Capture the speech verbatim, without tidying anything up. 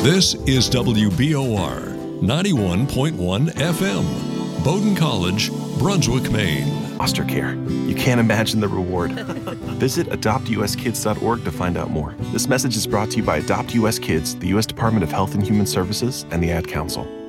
This is W B O R ninety-one point one F M, Bowdoin College, Brunswick, Maine. Foster care. You can't imagine the reward. Visit adopt u s kids dot org to find out more. This message is brought to you by Adopt U S Kids, the U S Department of Health and Human Services, and the Ad Council.